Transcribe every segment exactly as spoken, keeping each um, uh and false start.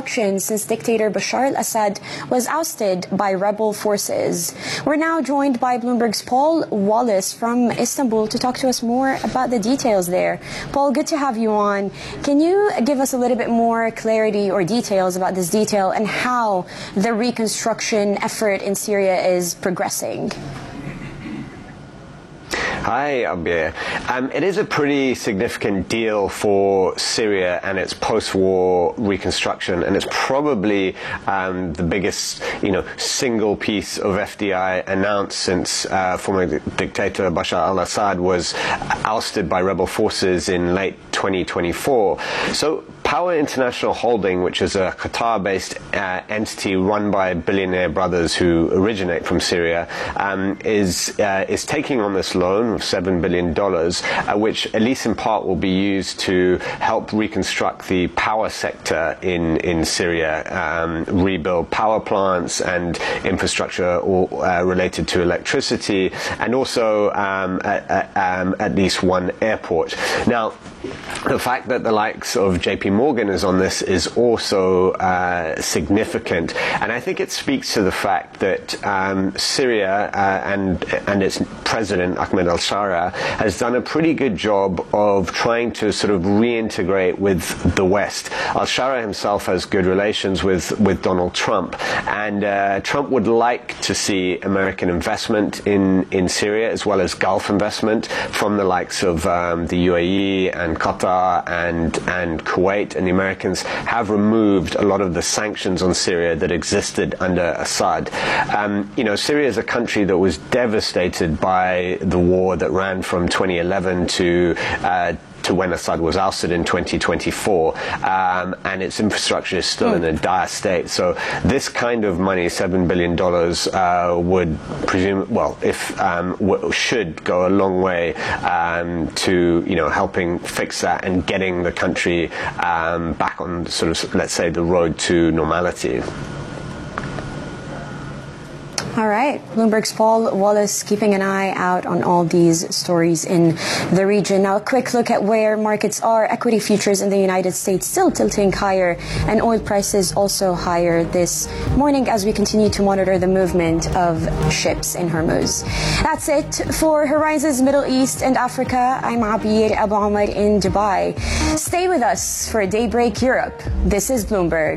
reconstruction since dictator Bashar al-Assad was ousted by rebel forces. We're now joined by Bloomberg's Paul Wallace from Istanbul to talk to us more about the details there. Paul, good to have you on. Can you give us a little bit more clarity or details about this detail and how the reconstruction effort in Syria is progressing? Hi, Abir. Um, it is a pretty significant deal for Syria and its post-war reconstruction, and it's probably um, the biggest, you know, single piece of F D I announced since uh, former dictator Bashar al-Assad was ousted by rebel forces in late twenty twenty-four. So Power International Holding, which is a Qatar-based uh, entity run by billionaire brothers who originate from Syria, um, is uh, is taking on this loan of seven billion dollars, uh, which at least in part will be used to help reconstruct the power sector in, in Syria, um, rebuild power plants and infrastructure all, uh, related to electricity, and also um, at, at, um, at least one airport. Now, the fact that the likes of J P Morgan is on this is also uh, significant, and I think it speaks to the fact that um, Syria uh, and and its president Ahmed al-Shara has done a pretty good job of trying to sort of reintegrate with the West. Al-Shara himself has good relations with with Donald Trump, and uh, Trump would like to see American investment in in Syria as well as Gulf investment from the likes of um, the U A E and Qatar and and Kuwait, and the Americans have removed a lot of the sanctions on Syria that existed under Assad. Um, you know, Syria is a country that was devastated by the war that ran from twenty eleven to uh, to when Assad was ousted in twenty twenty-four, um, and its infrastructure is still mm. in a dire state. So this kind of money, seven billion dollars, uh, would presume, well, if um, w should go a long way um, to, you know, helping fix that and getting the country um, back on sort of, let's say, the road to normality. All right. Bloomberg's Paul Wallace keeping an eye out on all these stories in the region. Now, a quick look at where markets are. Equity futures in the United States still tilting higher, and oil prices also higher this morning as we continue to monitor the movement of ships in Hormuz. That's it for Horizons Middle East and Africa. I'm Abir Abu Omar in Dubai. Stay with us for Daybreak Europe. This is Bloomberg.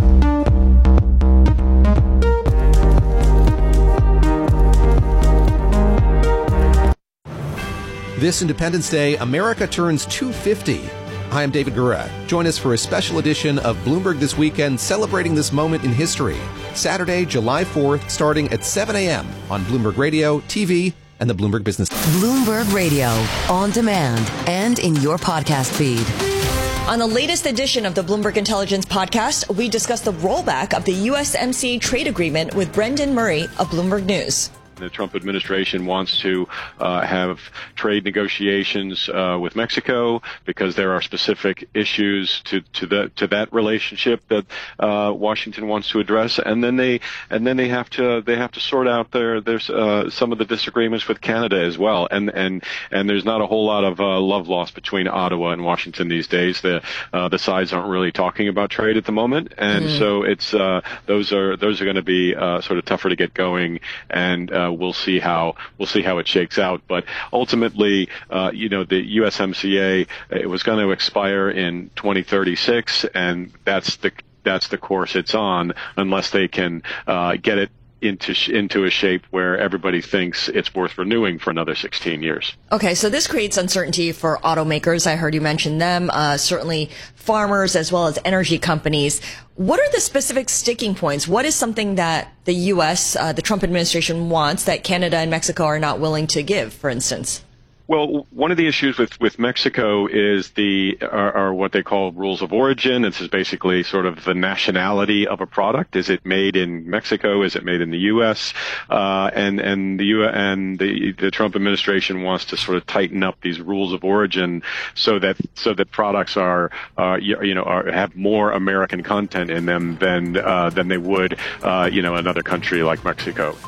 This Independence Day, America turns two fifty. Hi, I'm David Gura. Join us for a special edition of Bloomberg This Weekend, celebrating this moment in history. Saturday, July fourth, starting at seven a m on Bloomberg Radio, T V, and the Bloomberg Business. Bloomberg Radio, on demand and in your podcast feed. On the latest edition of the Bloomberg Intelligence podcast, we discuss the rollback of the U S M C A trade agreement with Brendan Murray of Bloomberg News. The Trump administration wants to uh, have trade negotiations uh, with Mexico because there are specific issues to to that to that relationship that uh, Washington wants to address, and then they and then they have to they have to sort out their there's uh, some of the disagreements with Canada as well, and and and there's not a whole lot of uh, love lost between Ottawa and Washington these days. The uh, the sides aren't really talking about trade at the moment, and mm. so it's uh, those are those are going to be uh, sort of tougher to get going, and uh, we'll see how we'll see how it shakes out. But ultimately, uh, you know, the U S M C A, it was going to expire in twenty thirty-six, and that's the that's the course it's on, unless they can uh, get it into into a shape where everybody thinks it's worth renewing for another sixteen years. Okay, so this creates uncertainty for automakers. I heard you mention them, uh, certainly farmers as well as energy companies. What are the specific sticking points? What is something that the U S, uh, the Trump administration wants that Canada and Mexico are not willing to give, for instance? Well, one of the issues with, with Mexico is the are, are what they call rules of origin. This is basically sort of the nationality of a product. Is it made in Mexico? Is it made in the U S? Uh, and and the U and the the Trump administration wants to sort of tighten up these rules of origin so that so that products are uh, you, you know are, have more American content in them than uh, than they would uh, you know another country like Mexico.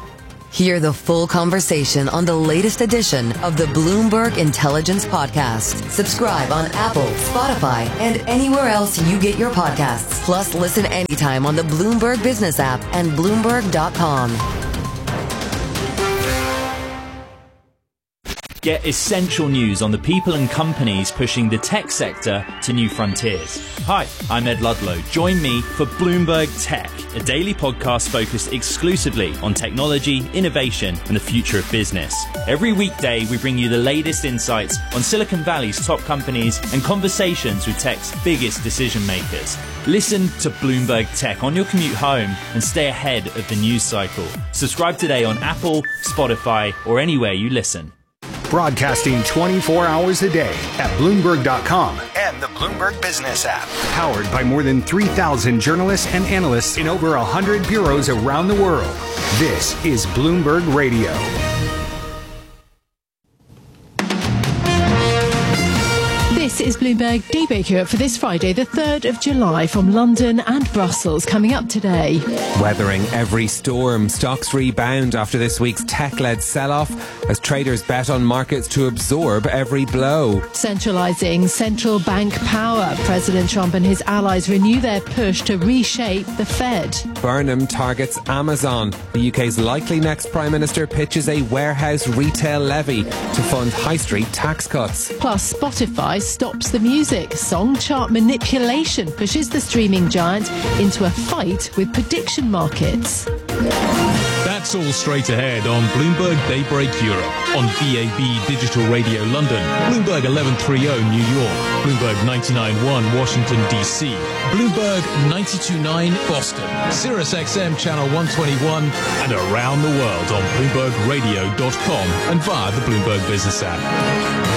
Hear the full conversation on the latest edition of the Bloomberg Intelligence Podcast. Subscribe on Apple, Spotify, and anywhere else you get your podcasts. Plus, listen anytime on the Bloomberg Business app and Bloomberg dot com. Get essential news on the people and companies pushing the tech sector to new frontiers. Hi, I'm Ed Ludlow. Join me for Bloomberg Tech, a daily podcast focused exclusively on technology, innovation, and the future of business. Every weekday, we bring you the latest insights on Silicon Valley's top companies and conversations with tech's biggest decision makers. Listen to Bloomberg Tech on your commute home and stay ahead of the news cycle. Subscribe today on Apple, Spotify, or anywhere you listen. Broadcasting twenty-four hours a day at Bloomberg dot com and the Bloomberg Business app. Powered by more than three thousand journalists and analysts in over one hundred bureaus around the world. This is Bloomberg Radio. This is Bloomberg Daybreak Europe for this Friday, the third of July, from London and Brussels. Coming up today. Weathering every storm, stocks rebound after this week's tech-led sell-off as traders bet on markets to absorb every blow. Centralising central bank power. President Trump and his allies renew their push to reshape the Fed. Burnham targets Amazon. The U K's likely next Prime Minister pitches a warehouse retail levy to fund high street tax cuts. Plus, Spotify stops the music. Song chart manipulation pushes the streaming giant into a fight with prediction markets. That's all straight ahead on Bloomberg Daybreak Europe, on B A B Digital Radio London, Bloomberg eleven thirty New York, Bloomberg ninety-nine point one Washington D C, Bloomberg ninety-two point nine Boston, Sirius X M Channel one twenty-one, and around the world on Bloomberg Radio dot com and via the Bloomberg Business app.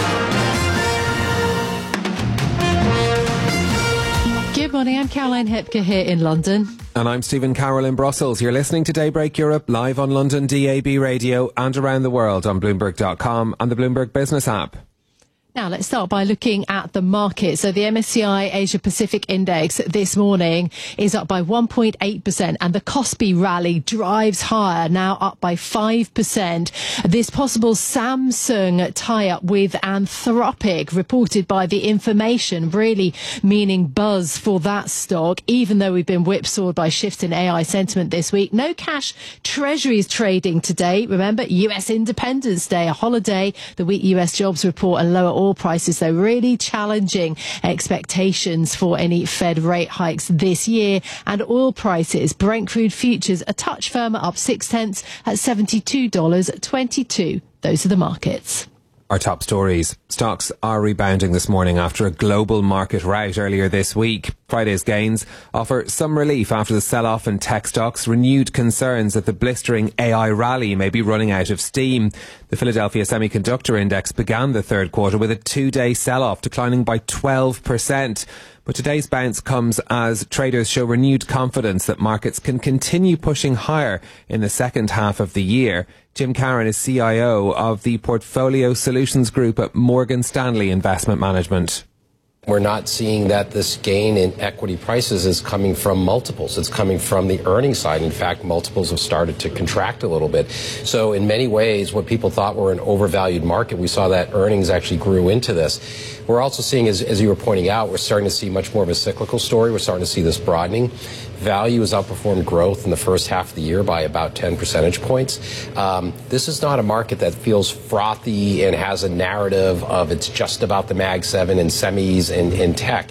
Good morning, I'm Caroline Hepker here in London. And I'm Stephen Carroll in Brussels. You're listening to Daybreak Europe live on London D A B Radio and around the world on Bloomberg dot com and the Bloomberg Business app. Now, let's start by looking at the market. So the M S C I Asia Pacific Index this morning is up by one point eight percent and the Kospi rally drives higher, now up by five percent. This possible Samsung tie-up with Anthropic reported by The Information, really meaning buzz for that stock, even though we've been whipsawed by shifts in A I sentiment this week. No cash treasuries trading today. Remember, U S Independence Day, a holiday, the weak U S jobs report and lower oil prices, though, really challenging expectations for any Fed rate hikes this year. And oil prices, Brent crude futures a touch firmer, up six tenths at seventy-two dollars twenty-two. Those are the markets. Our top stories. Stocks are rebounding this morning after a global market rout earlier this week. Friday's gains offer some relief after the sell-off in tech stocks, renewed concerns that the blistering A I rally may be running out of steam. The Philadelphia Semiconductor Index began the third quarter with a two-day sell-off, declining by twelve percent. But today's bounce comes as traders show renewed confidence that markets can continue pushing higher in the second half of the year. Jim Caron is C I O of the Portfolio Solutions Group at Morgan Stanley Investment Management. We're not seeing that this gain in equity prices is coming from multiples. It's coming from the earnings side. In fact, multiples have started to contract a little bit. So in many ways, what people thought were an overvalued market, we saw that earnings actually grew into this. We're also seeing, as, as you were pointing out, we're starting to see much more of a cyclical story. We're starting to see this broadening. Value has outperformed growth in the first half of the year by about ten percentage points. Um, this is not a market that feels frothy and has a narrative of it's just about the Mag seven and semis and, and tech.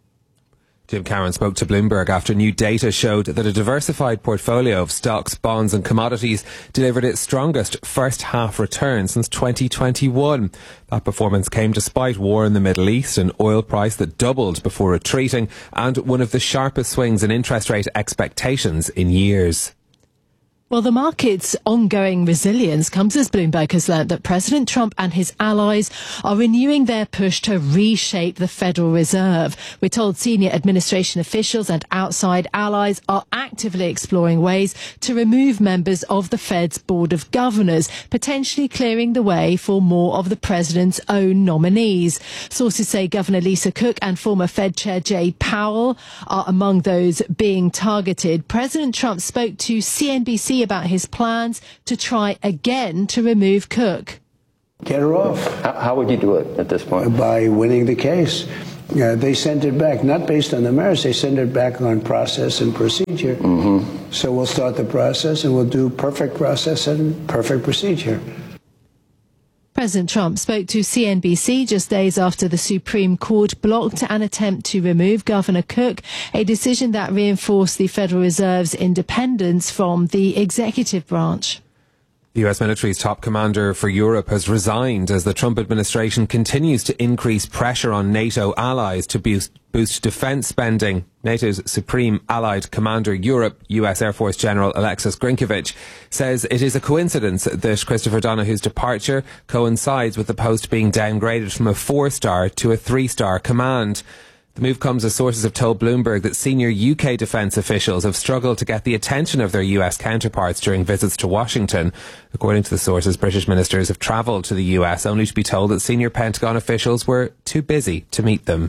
Jim Caron spoke to Bloomberg after new data showed that a diversified portfolio of stocks, bonds and commodities delivered its strongest first half return since twenty twenty-one. That performance came despite war in the Middle East, an oil price that doubled before retreating, and one of the sharpest swings in interest rate expectations in years. Well, the market's ongoing resilience comes as Bloomberg has learnt that President Trump and his allies are renewing their push to reshape the Federal Reserve. We're told senior administration officials and outside allies are actively exploring ways to remove members of the Fed's Board of Governors, potentially clearing the way for more of the president's own nominees. Sources say Governor Lisa Cook and former Fed Chair Jay Powell are among those being targeted. President Trump spoke to C N B C C about his plans to try again to remove Cook. Get her off. How, how would you do it at this point? By winning the case. Uh, they sent it back, not based on the merits, they sent it back on process and procedure. Mm-hmm. So we'll start the process and we'll do perfect process and perfect procedure. President Trump spoke to C N B C just days after the Supreme Court blocked an attempt to remove Governor Cook, a decision that reinforced the Federal Reserve's independence from the executive branch. The U S military's top commander for Europe has resigned as the Trump administration continues to increase pressure on NATO allies to boost, boost defence spending. NATO's Supreme Allied Commander Europe, U S Air Force General Alexis Grinkovich, says it is a coincidence that Christopher Donahue's departure coincides with the post being downgraded from a four-star to a three-star command. The move comes as sources have told Bloomberg that senior U K defence officials have struggled to get the attention of their U S counterparts during visits to Washington. According to the sources, British ministers have travelled to the U S only to be told that senior Pentagon officials were too busy to meet them.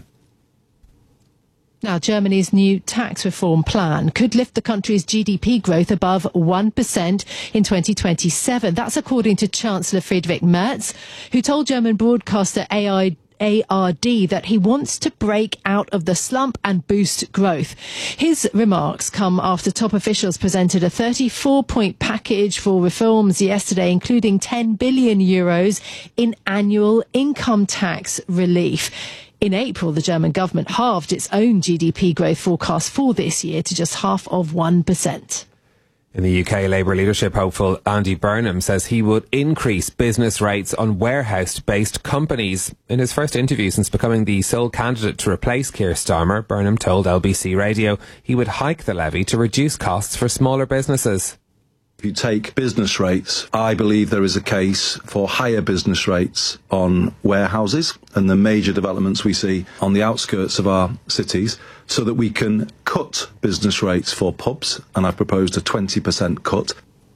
Now, Germany's new tax reform plan could lift the country's G D P growth above one percent in twenty twenty-seven. That's according to Chancellor Friedrich Merz, who told German broadcaster A I A R D that he wants to break out of the slump and boost growth. His remarks come after top officials presented a thirty-four point package for reforms yesterday, including ten billion euros in annual income tax relief. In April, the German government halved its own G D P growth forecast for this year to just half of one percent. In the U K, Labour leadership hopeful Andy Burnham says he would increase business rates on warehouse-based companies. In his first interview since becoming the sole candidate to replace Keir Starmer, Burnham told L B C Radio he would hike the levy to reduce costs for smaller businesses. If you take business rates, I believe there is a case for higher business rates on warehouses and the major developments we see on the outskirts of our cities, so that we can cut business rates for pubs, and I've proposed a twenty percent cut.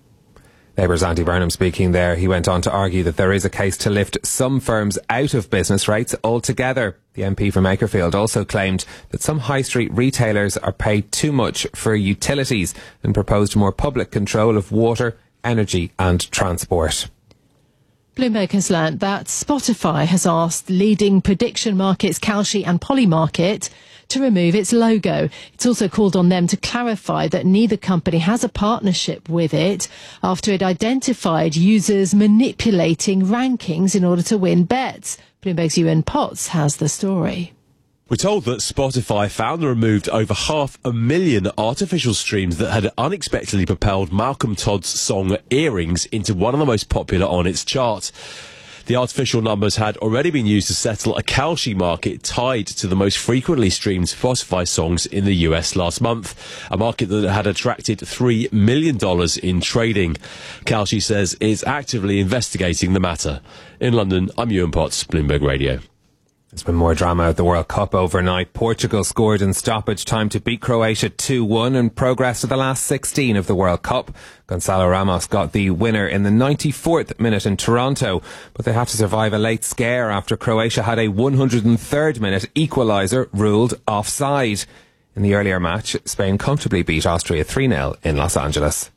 Labour's Andy Burnham speaking there. He went on to argue that there is a case to lift some firms out of business rates altogether. The M P from Makerfield also claimed that some high street retailers are paid too much for utilities and proposed more public control of water, energy and transport. Bloomberg has learnt that Spotify has asked leading prediction markets Kalshi and Polymarket to remove its logo. It's also called on them to clarify that neither company has a partnership with it after it identified users manipulating rankings in order to win bets. Bloomberg's Ewan Potts has the story. We're told that Spotify found and removed over half a million artificial streams that had unexpectedly propelled Malcolm Todd's song Earrings into one of the most popular on its chart. The artificial numbers had already been used to settle a Kalshi market tied to the most frequently streamed Spotify songs in the U S last month, a market that had attracted three million dollars in trading. Kalshi says it's actively investigating the matter. In London, I'm Ewan Potts, Bloomberg Radio. There's been more drama at the World Cup overnight. Portugal scored in stoppage time to beat Croatia two one and progress to the last sixteen of the World Cup. Gonçalo Ramos got the winner in the ninety-fourth minute in Toronto, but they had to survive a late scare after Croatia had a one hundred third minute equaliser ruled offside. In the earlier match, Spain comfortably beat Austria three nil in Los Angeles.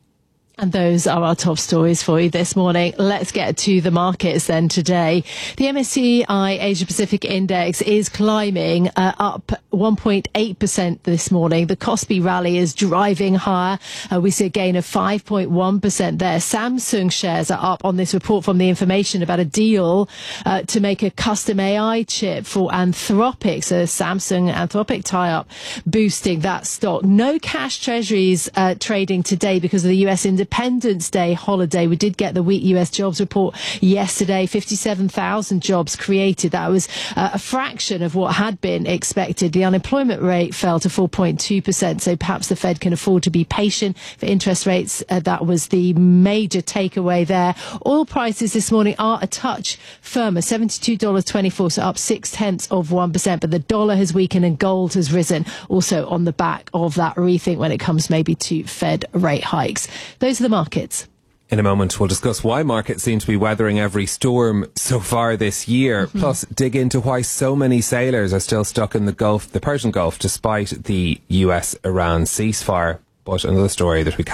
And those are our top stories for you this morning. Let's get to the markets then today. The M S C I Asia Pacific Index is climbing uh, up one point eight percent this morning. The Kospi rally is driving higher. Uh, we see a gain of five point one percent there. Samsung shares are up on this report from The Information about a deal uh, to make a custom A I chip for Anthropic. So Samsung Anthropic tie-up boosting that stock. No cash treasuries uh, trading today because of the U S Independence Day holiday. We did get the weak U S jobs report yesterday. fifty-seven thousand jobs created. That was uh, a fraction of what had been expected. The unemployment rate fell to four point two percent, so perhaps the Fed can afford to be patient for interest rates. Uh, that was the major takeaway there. Oil prices this morning are a touch firmer, seventy-two dollars and twenty-four cents, so up six tenths of one percent, but the dollar has weakened and gold has risen, also on the back of that rethink when it comes maybe to Fed rate hikes. Those are the markets. In a moment, we'll discuss why markets seem to be weathering every storm so far this year. Mm-hmm. Plus, dig into why so many sailors are still stuck in the Gulf, the Persian Gulf, despite the U S Iran ceasefire. But another story that we can't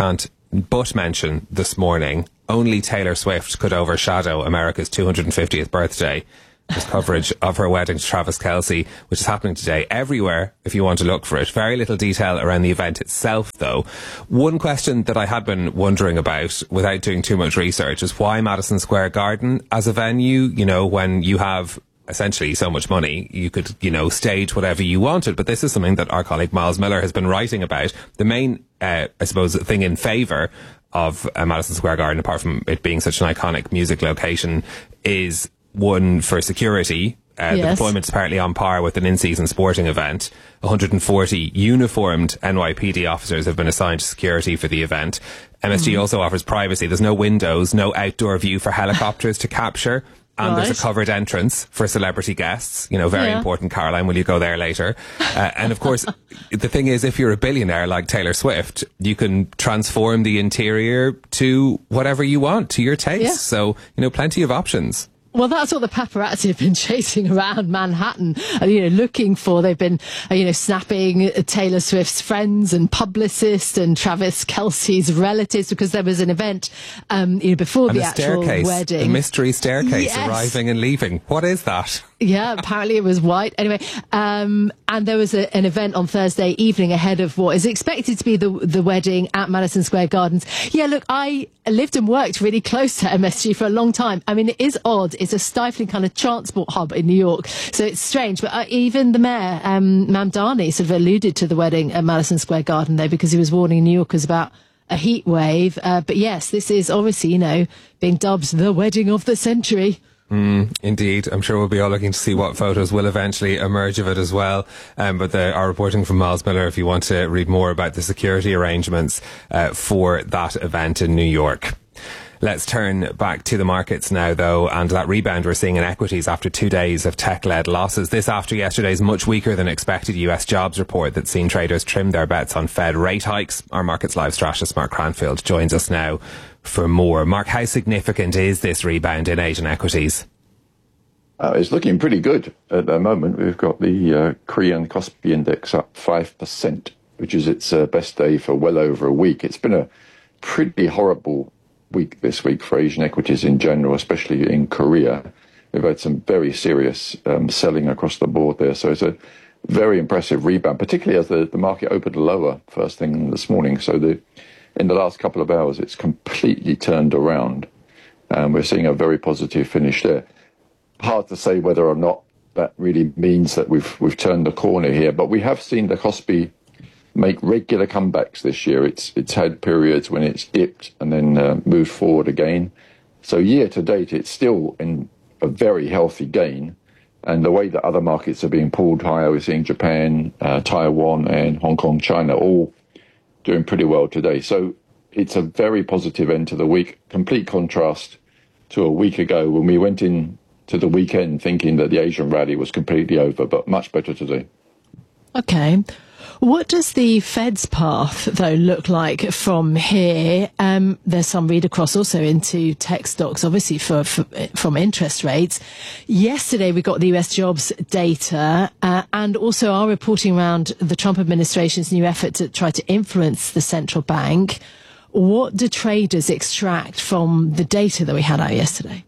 but mention this morning, only Taylor Swift could overshadow America's two hundred fiftieth birthday. There's coverage of her wedding to Travis Kelce, which is happening today everywhere if you want to look for it. Very little detail around the event itself, though. One question that I had been wondering about, without doing too much research, is why Madison Square Garden as a venue? You know, when you have essentially so much money, you could, you know, stage whatever you wanted. But this is something that our colleague Miles Miller has been writing about. The main, uh, I suppose, thing in favour of uh, Madison Square Garden, apart from it being such an iconic music location, is one for security. Uh, yes. The deployment is partly on par with an in-season sporting event. one hundred forty uniformed N Y P D officers have been assigned to security for the event. M S G mm. also offers privacy. There's no windows, no outdoor view for helicopters to capture. And right. there's a covered entrance for celebrity guests. You know, very yeah. important. Caroline, will you go there later? Uh, and of course, the thing is, if you're a billionaire like Taylor Swift, you can transform the interior to whatever you want, to your taste. Yeah. So, you know, plenty of options. Well, that's what the paparazzi have been chasing around Manhattan, uh, you know, looking for. They've been, uh, you know, snapping Taylor Swift's friends and publicists and Travis Kelce's relatives, because there was an event, um, you know, before and the, the actual staircase, wedding. The mystery staircase yes. arriving and leaving. What is that? Yeah, apparently it was white. Anyway, um, and there was a, an event on Thursday evening ahead of what is expected to be the the wedding at Madison Square Gardens. Yeah, look, I lived and worked really close to M S G for a long time. I mean, it is odd. It's a stifling kind of transport hub in New York, so it's strange. But uh, even the mayor, um, Mamdani, sort of alluded to the wedding at Madison Square Garden, though, because he was warning New Yorkers about a heat wave. Uh, but yes, this is obviously, you know, being dubbed the wedding of the century. Mm, indeed. I'm sure we'll be all looking to see what photos will eventually emerge of it as well. Um, but the, our reporting from Miles Miller, if you want to read more about the security arrangements uh, for that event in New York. Let's turn back to the markets now, though, and that rebound we're seeing in equities after two days of tech-led losses. This after yesterday's much weaker than expected U S jobs report that's seen traders trim their bets on Fed rate hikes. Our Markets Live strategist Mark Cranfield joins us now for more. Mark, how significant is this rebound in Asian equities? Uh, it's looking pretty good at the moment. We've got the uh, Korean Kospi index up five percent, which is its uh, best day for well over a week. It's been a pretty horrible week this week for Asian equities in general, especially in Korea. We've had some very serious um, selling across the board there. So it's a very impressive rebound, particularly as the, the market opened lower first thing this morning. So the in the last couple of hours, it's completely turned around. And we're seeing a very positive finish there. Hard to say whether or not that really means that we've we've turned the corner here, but we have seen the Kospi make regular comebacks this year. It's it's had periods when it's dipped and then uh, moved forward again. So year to date, it's still in a very healthy gain. And the way that other markets are being pulled higher, we're seeing Japan, uh, Taiwan, and Hong Kong, China all doing pretty well today. So it's a very positive end to the week. Complete contrast to a week ago when we went in to the weekend thinking that the Asian rally was completely over, but much better today. Okay. What does the Fed's path, though, look like from here? Um, there's some read across also into tech stocks, obviously, for, for from interest rates. Yesterday, we got the U S jobs data uh, and also our reporting around the Trump administration's new effort to try to influence the central bank. What do traders extract from the data that we had out yesterday?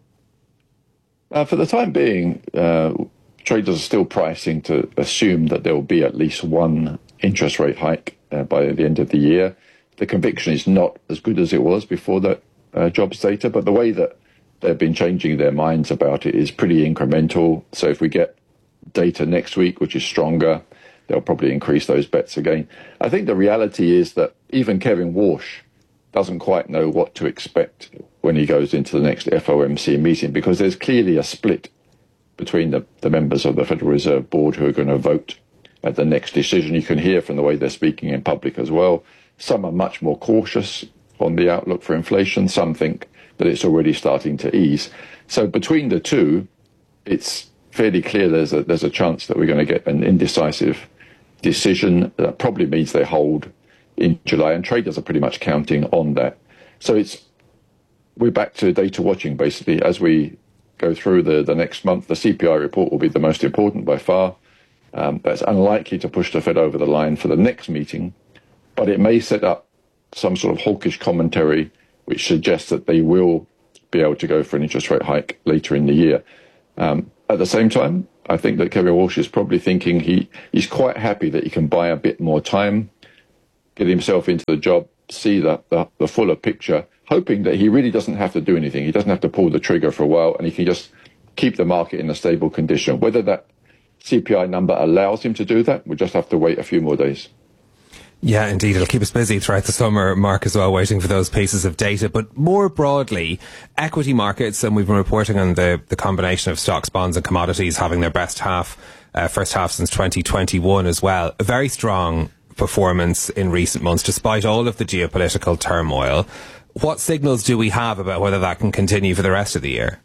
Uh, for the time being, uh, traders are still pricing to assume that there will be at least one interest rate hike uh, by the end of the year. The conviction is not as good as it was before that uh, jobs data, but the way that they've been changing their minds about it is pretty incremental. So if we get data next week, which is stronger, they'll probably increase those bets again. I think the reality is that even Kevin Walsh doesn't quite know what to expect when he goes into the next F O M C meeting, because there's clearly a split between the, the members of the Federal Reserve Board who are going to vote at the next decision. You can hear from the way they're speaking in public as well. Some are much more cautious on the outlook for inflation. Some think that it's already starting to ease. So between the two, it's fairly clear there's a, there's a chance that we're going to get an indecisive decision. That probably means they hold in July, and traders are pretty much counting on that. So it's we're back to data watching, basically. As we go through the, the next month, the C P I report will be the most important by far. Um, that's unlikely to push the Fed over the line for the next meeting, but it may set up some sort of hawkish commentary which suggests that they will be able to go for an interest rate hike later in the year. Um, at the same time, I think that Kevin Walsh is probably thinking he, he's quite happy that he can buy a bit more time, get himself into the job, see the, the, the fuller picture, hoping that he really doesn't have to do anything. He doesn't have to pull the trigger for a while, and he can just keep the market in a stable condition. Whether that C P I number allows him to do that, we'll just have to wait a few more days. Yeah, indeed. It'll keep us busy throughout the summer, Mark, as well, waiting for those pieces of data. But more broadly, equity markets, and we've been reporting on the, the combination of stocks, bonds and commodities having their best half, uh, first half since twenty twenty-one as well. A very strong performance in recent months, despite all of the geopolitical turmoil. What signals do we have about whether that can continue for the rest of the year?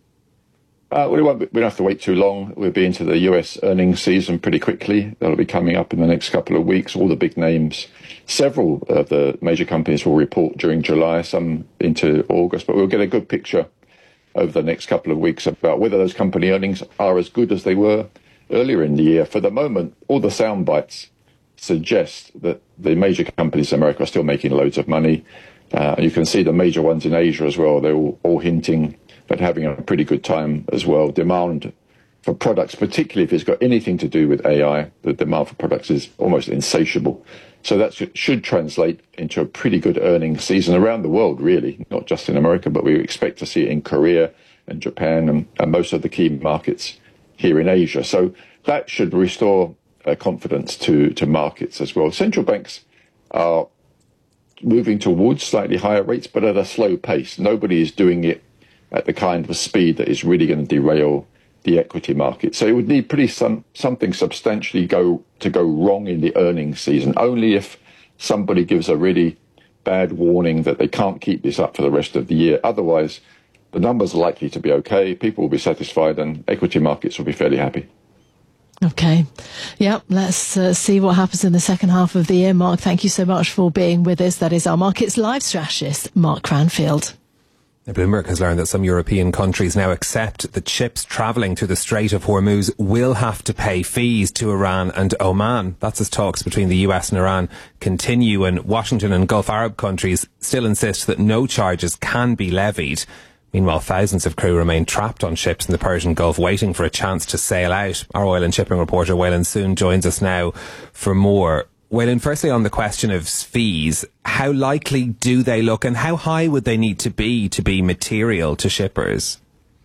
Uh, we, won't, we don't have to wait too long. We'll be into the U S earnings season pretty quickly. That'll be coming up in the next couple of weeks. All the big names, several of the major companies will report during July, some into August, but we'll get a good picture over the next couple of weeks about whether those company earnings are as good as they were earlier in the year. For the moment, all the sound bites suggest that the major companies in America are still making loads of money. Uh, you can see the major ones in Asia as well. They're all, all hinting at having a pretty good time as well. Demand for products, particularly if it's got anything to do with A I, the demand for products is almost insatiable. So that should, should translate into a pretty good earnings season around the world, really, not just in America, but we expect to see it in Korea and Japan and, and most of the key markets here in Asia. So that should restore uh, confidence to, to markets as well. Central banks are moving towards slightly higher rates, but at a slow pace. Nobody is doing it at the kind of speed that is really going to derail the equity market. So it would need pretty some something substantially go to go wrong in the earnings season, only if somebody gives a really bad warning that they can't keep this up for the rest of the year. Otherwise, the numbers are likely to be okay, people will be satisfied, and equity markets will be fairly happy. Okay. Yep. Let's uh, see what happens in the second half of the year. Mark, thank you so much for being with us. That is our Markets Live strategist, Mark Cranfield. Bloomberg has learned that some European countries now accept that ships travelling through the Strait of Hormuz will have to pay fees to Iran and Oman. That's as talks between the U S and Iran continue, and Washington and Gulf Arab countries still insist that no charges can be levied. Meanwhile, thousands of crew remain trapped on ships in the Persian Gulf waiting for a chance to sail out. Our oil and shipping reporter Waylon Soon joins us now for more. Waylon, firstly on the question of fees, how likely do they look and how high would they need to be to be material to shippers?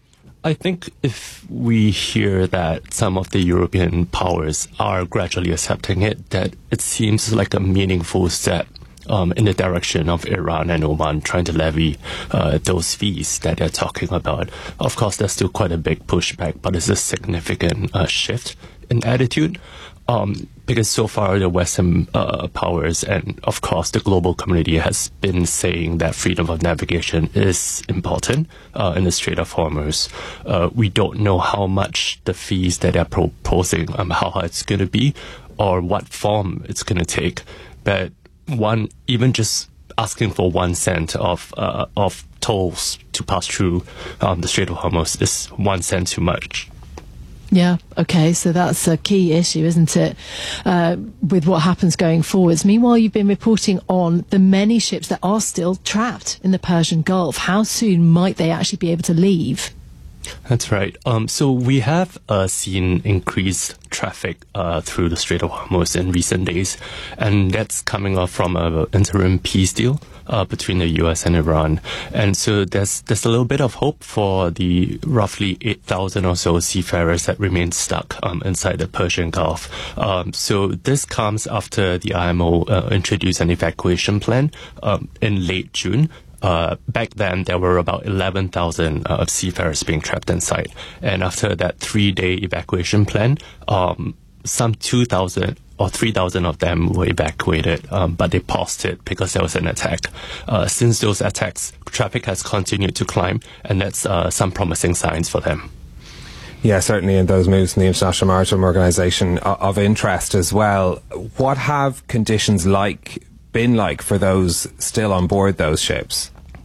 I think if we hear that some of the European powers are gradually accepting it, that it seems like a meaningful step um, in the direction of Iran and Oman trying to levy uh, those fees that they're talking about. Of course, there's still quite a big pushback, but it's a significant uh, shift in attitude. Um, because so far the Western uh, powers and, of course, the global community has been saying that freedom of navigation is important uh, in the Strait of Hormuz. Uh, we don't know how much the fees that they're proposing, um, how high it's going to be, or what form it's going to take. But one, even just asking for one cent of uh, of tolls to pass through um, the Strait of Hormuz is one cent too much. Yeah, okay, so that's a key issue, isn't it, uh, with what happens going forwards. Meanwhile, you've been reporting on the many ships that are still trapped in the Persian Gulf. How soon might they actually be able to leave? That's right. Um, so we have uh, seen increased traffic uh, through the Strait of Hormuz in recent days, and that's coming off from an interim peace deal uh, between the U S and Iran. And so there's there's a little bit of hope for the roughly eight thousand or so seafarers that remain stuck um, inside the Persian Gulf. Um, so this comes after the I M O uh, introduced an evacuation plan um, in late June. Uh, back then, there were about eleven thousand uh, seafarers being trapped inside. And after that three-day evacuation plan, um, some two thousand or three thousand of them were evacuated, um, but they paused it because there was an attack. Uh, since those attacks, traffic has continued to climb, and that's uh, some promising signs for them. Yeah, certainly in those moves in the International Maritime Organization of interest as well. What have conditions like been like for those still on board those ships?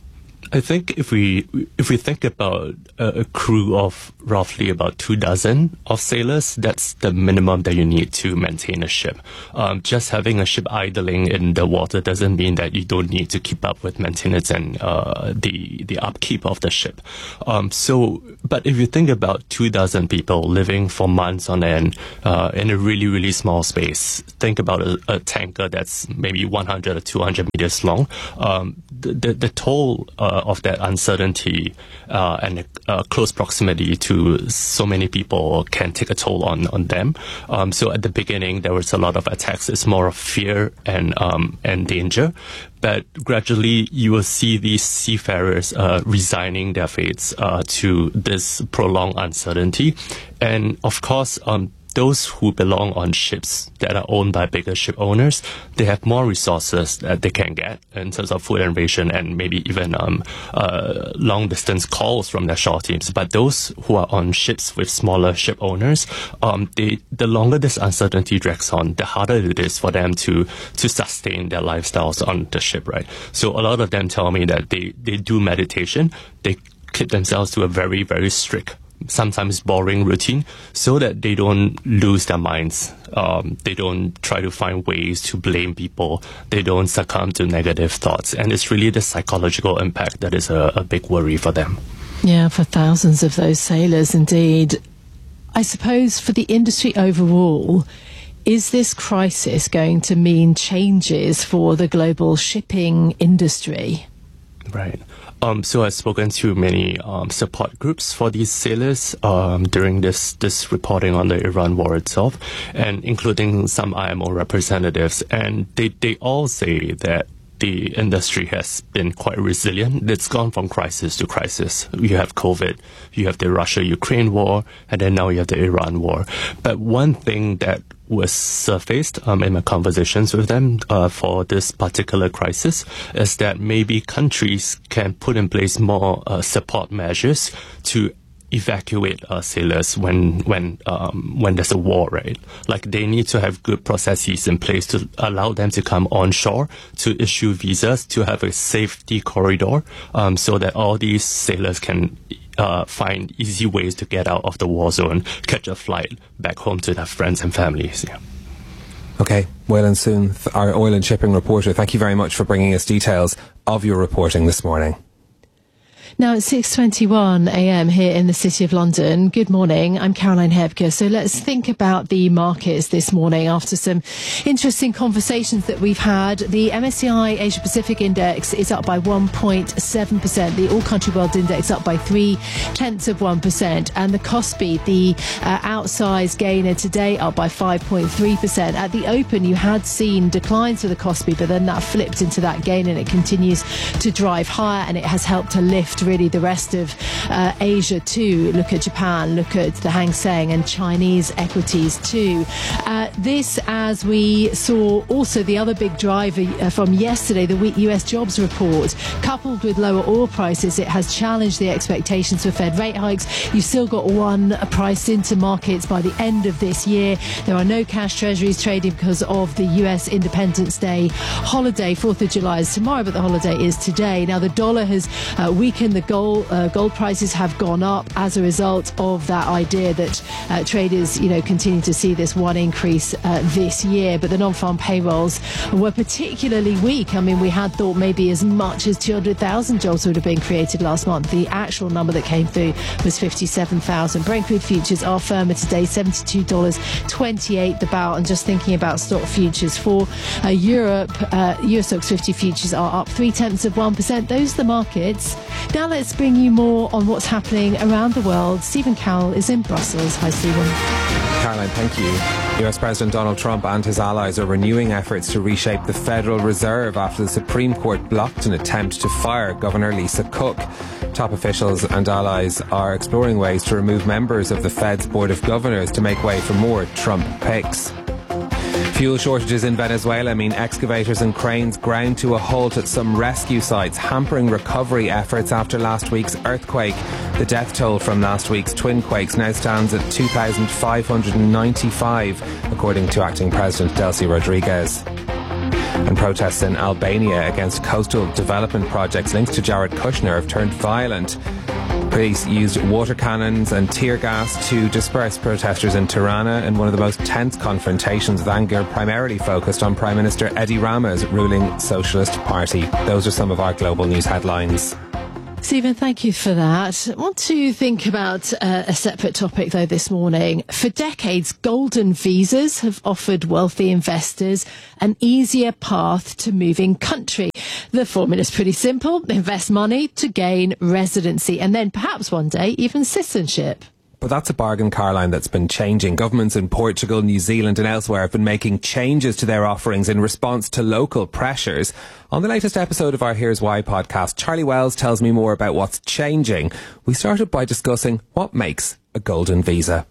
I think if we if we think about a, a crew of roughly about two dozen of sailors, that's the minimum that you need to maintain a ship. Um, just having a ship idling in the water doesn't mean that you don't need to keep up with maintenance and uh, the the upkeep of the ship. Um, so, but if you think about two dozen people living for months on end uh, in a really really small space, think about a, a tanker that's maybe one hundred or two hundred meters long. Um, the, the the toll uh, of that uncertainty uh, and uh, close proximity to so many people can take a toll on, on them. Um, so at the beginning, there was a lot of attacks. It's more of fear and um, and danger. But gradually, you will see these seafarers uh, resigning their fates uh, to this prolonged uncertainty. And of course, um, those who belong on ships that are owned by bigger ship owners, they have more resources that they can get in terms of food and ration and maybe even um, uh, long-distance calls from their shore teams. But those who are on ships with smaller ship owners, um, they, the longer this uncertainty drags on, the harder it is for them to to sustain their lifestyles on the ship, right? So a lot of them tell me that they, they do meditation, they keep themselves to a very, very strict, sometimes boring routine so that they don't lose their minds. Um, they don't try to find ways to blame people. They don't succumb to negative thoughts. And it's really the psychological impact that is a, a big worry for them. Yeah, for thousands of those sailors, indeed. I suppose for the industry overall, is this crisis going to mean changes for the global shipping industry? Right. Um, so I've spoken to many um, support groups for these sailors um, during this, this reporting on the Iran war itself, and including some I M O representatives. And they, they all say that the industry has been quite resilient. It's gone from crisis to crisis. You have COVID, you have the Russia-Ukraine war, and then now you have the Iran war. But one thing that was surfaced um, in my conversations with them uh, for this particular crisis is that maybe countries can put in place more uh, support measures to evacuate uh, sailors when when um, when there's a war, right? Like they need to have good processes in place to allow them to come onshore, to issue visas, to have a safety corridor, um, so that all these sailors can uh, find easy ways to get out of the war zone, catch a flight back home to their friends and families. Yeah. Okay, Waylon Soon, our oil and shipping reporter, thank you very much for bringing us details of your reporting this morning. Now it's six twenty-one a m here in the City of London. Good morning, I'm Caroline Hebke. So let's think about the markets this morning after some interesting conversations that we've had. The M S C I Asia Pacific Index is up by one point seven percent. The All Country World Index up by three tenths of one percent. And the Kospi, the uh, outsized gainer today, up by five point three percent. At the open, you had seen declines for the Kospi, but then that flipped into that gain and it continues to drive higher, and it has helped to lift really the rest of uh, Asia too. Look at Japan, look at the Hang Seng and Chinese equities too. Uh, this, as we saw, also the other big driver uh, from yesterday, the weak U S jobs report, coupled with lower oil prices, it has challenged the expectations for Fed rate hikes. You've still got one priced into markets by the end of this year. There are no cash treasuries trading because of the U S Independence Day holiday. fourth of July is tomorrow, but the holiday is today. Now the dollar has uh, weakened. The gold uh, gold prices have gone up as a result of that idea that uh, traders, you know, continue to see this one increase uh, this year. But the non-farm payrolls were particularly weak. I mean, we had thought maybe as much as two hundred thousand jobs would have been created last month. The actual number that came through was fifty-seven thousand. Brent crude futures are firmer today, seventy-two dollars twenty-eight the barrel. And just thinking about stock futures for uh, Europe, uh, Euro Stoxx fifty futures are up three tenths of one percent. Those are the markets. Now let's bring you more on what's happening around the world. Stephen Cowell is in Brussels. Hi, Stephen. Caroline, thank you. U S President Donald Trump and his allies are renewing efforts to reshape the Federal Reserve after the Supreme Court blocked an attempt to fire Governor Lisa Cook. Top officials and allies are exploring ways to remove members of the Fed's Board of Governors to make way for more Trump picks. Fuel shortages in Venezuela mean excavators and cranes ground to a halt at some rescue sites, hampering recovery efforts after last week's earthquake. The death toll from last week's twin quakes now stands at two thousand five hundred ninety-five, according to Acting President Delcy Rodriguez. And protests in Albania against coastal development projects linked to Jared Kushner have turned violent. Police used water cannons and tear gas to disperse protesters in Tirana in one of the most tense confrontations with anger primarily focused on Prime Minister Edi Rama's ruling Socialist Party. Those are some of our global news headlines. Stephen, thank you for that. I want to think about uh, a separate topic, though, this morning. For decades, golden visas have offered wealthy investors an easier path to moving country. The formula is pretty simple. Invest money to gain residency and then perhaps one day even citizenship. But that's a bargain, Caroline, that's been changing. Governments in Portugal, New Zealand and elsewhere have been making changes to their offerings in response to local pressures. On the latest episode of our Here's Why podcast, Charlie Wells tells me more about what's changing. We started by discussing what makes a golden visa.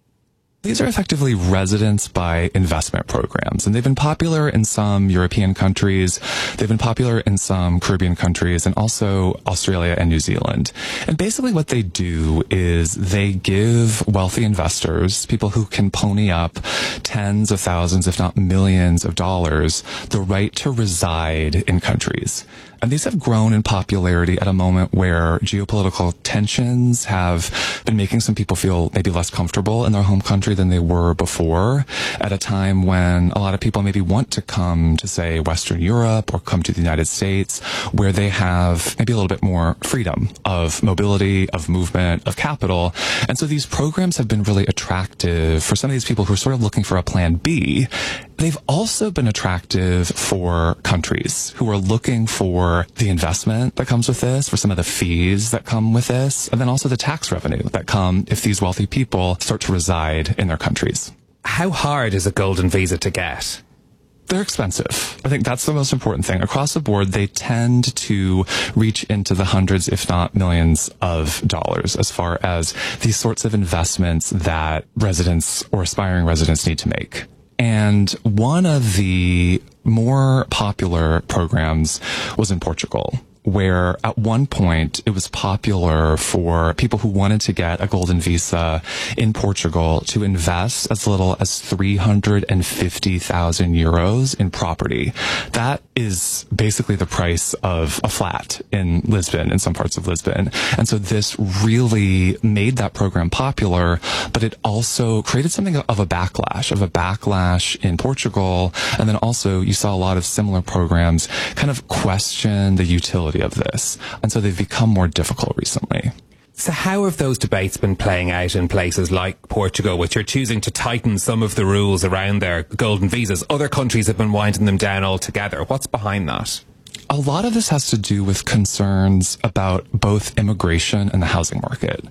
These are effectively residence by investment programs, and they've been popular in some European countries. They've been popular in some Caribbean countries and also Australia and New Zealand. And basically what they do is they give wealthy investors, people who can pony up tens of thousands, if not millions of dollars, the right to reside in countries. And these have grown in popularity at a moment where geopolitical tensions have been making some people feel maybe less comfortable in their home country than they were before, at a time when a lot of people maybe want to come to, say, Western Europe or come to the United States, where they have maybe a little bit more freedom of mobility, of movement, of capital. And so these programs have been really attractive for some of these people who are sort of looking for a plan B. They've also been attractive for countries who are looking for the investment that comes with this, for some of the fees that come with this, and then also the tax revenue that come if these wealthy people start to reside in their countries. How hard is a golden visa to get? They're expensive. I think that's the most important thing. Across the board, they tend to reach into the hundreds, if not millions of dollars as far as these sorts of investments that residents or aspiring residents need to make. And one of the more popular programs was in Portugal, where at one point it was popular for people who wanted to get a golden visa in Portugal to invest as little as three hundred fifty thousand euros in property. That is basically the price of a flat in Lisbon, in some parts of Lisbon. And so this really made that program popular, but it also created something of a backlash, of a backlash in Portugal. And then also you saw a lot of similar programs kind of question the utility of this. And so they've become more difficult recently. So how have those debates been playing out in places like Portugal, which are choosing to tighten some of the rules around their golden visas? Other countries have been winding them down altogether. What's behind that? A lot of this has to do with concerns about both immigration and the housing market.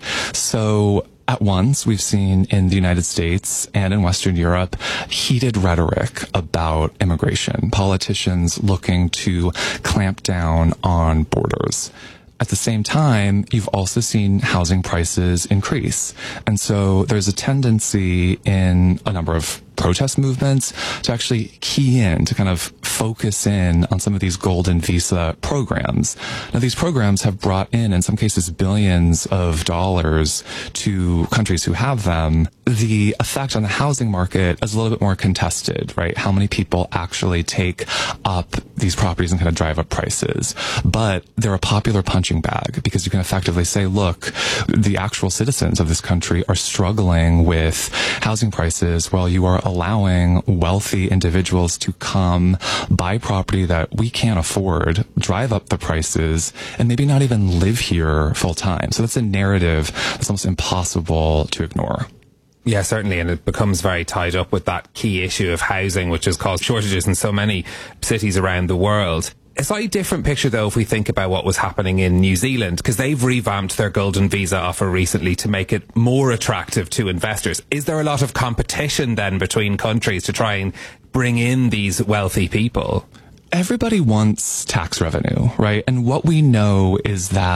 So at once, we've seen in the United States and in Western Europe heated rhetoric about immigration, politicians looking to clamp down on borders. At the same time, you've also seen housing prices increase. And so there's a tendency in a number of protest movements to actually key in, to kind of focus in on some of these golden visa programs. Now, these programs have brought in, in some cases, billions of dollars to countries who have them. The effect on the housing market is a little bit more contested, right? How many people actually take up these properties and kind of drive up prices? But they're a popular punching bag because you can effectively say, look, the actual citizens of this country are struggling with housing prices while you are allowing wealthy individuals to come buy property that we can't afford, drive up the prices, and maybe not even live here full time. So that's a narrative that's almost impossible to ignore. Yeah, certainly, and it becomes very tied up with that key issue of housing, which has caused shortages in so many cities around the world. A slightly different picture, though, if we think about what was happening in New Zealand, because they've revamped their golden visa offer recently to make it more attractive to investors. Is there a lot of competition then between countries to try and bring in these wealthy people? Everybody wants tax revenue, right? And what we know is that